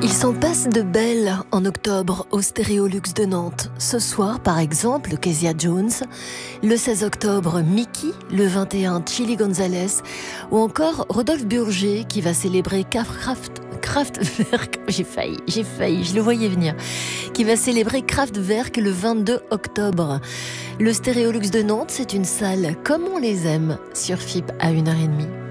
Il s'en passe de belles en octobre au Stéréolux de Nantes. Ce soir, par exemple, Kezia Jones. Le 16 octobre, Mickey. Le 21, Chili Gonzalez. Ou encore Rodolphe Burger qui va célébrer Kraftwerk. J'ai failli, je le voyais venir. Qui va célébrer Kraftwerk le 22 octobre. Le Stéréolux de Nantes, c'est une salle comme on les aime sur FIP à 1h30.